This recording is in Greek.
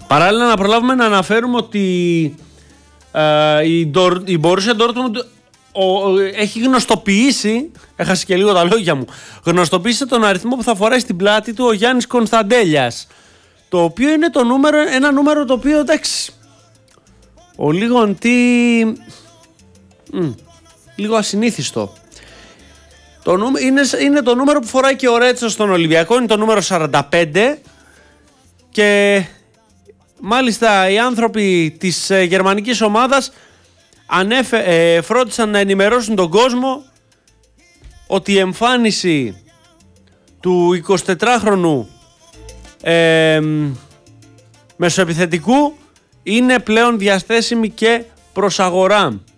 Παράλληλα να προλάβουμε να αναφέρουμε ότι η Borussia Dortmund έχει γνωστοποιήσει, έχασε και λίγο τα λόγια μου, γνωστοποίησε τον αριθμό που θα φοράει στην πλάτη του ο Γιάννης Κωνσταντέλιας, το οποίο είναι ένα νούμερο το οποίο, εντάξει, ο λίγον λίγο ασυνήθιστο. Είναι το νούμερο που φοράει και ο Ρέτσο στον Ολυμπιακό, είναι το νούμερο 45, και μάλιστα οι άνθρωποι της γερμανικής ομάδας φρόντισαν να ενημερώσουν τον κόσμο ότι η εμφάνιση του 24χρονου μεσοεπιθετικού είναι πλέον διαθέσιμη και προς αγορά.